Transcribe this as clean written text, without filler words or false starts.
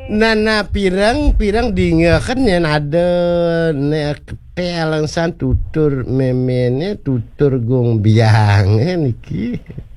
Nana pirang-pirang dingekeun yen ade nek pelengsan tutur memene tutur gong biang niki.